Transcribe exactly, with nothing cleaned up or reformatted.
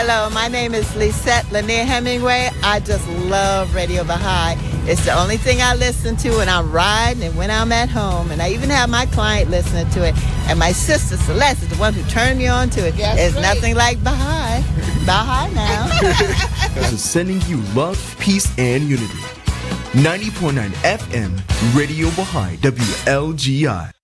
Hello, my name is Lisette Lanier Hemingway. I just love Radio Baha'i. It's the only thing I listen to when I'm riding and when I'm at home. And I even have my client listening to it. And my sister Celeste is the one who turned me on to it. That's It's right. nothing like Baha'i. Baha'i now. So sending you love, peace, and unity. ninety point nine F M, Radio Baha'i, W L G I.